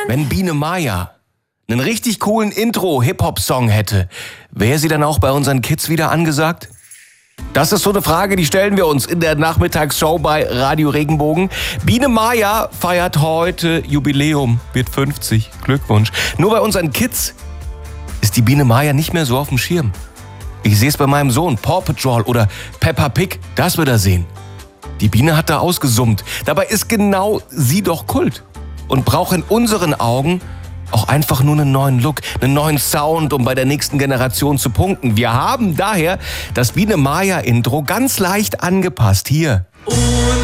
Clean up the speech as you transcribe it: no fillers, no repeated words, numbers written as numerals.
Wenn Biene Maya einen richtig coolen Intro-Hip-Hop-Song hätte, wäre sie dann auch bei unseren Kids wieder angesagt? Das ist so eine Frage, die stellen wir uns in der Nachmittagsshow bei Radio Regenbogen. Biene Maya feiert heute Jubiläum, wird 50. Glückwunsch. Nur bei unseren Kids ist die Biene Maya nicht mehr so auf dem Schirm. Ich sehe es bei meinem Sohn, Paw Patrol oder Peppa Pig, das wird er sehen. Die Biene hat da ausgesummt. Dabei ist genau sie doch Kult und braucht in unseren Augen auch einfach nur einen neuen Look, einen neuen Sound, um bei der nächsten Generation zu punkten. Wir haben daher das Biene Maya Intro ganz leicht angepasst. Hier.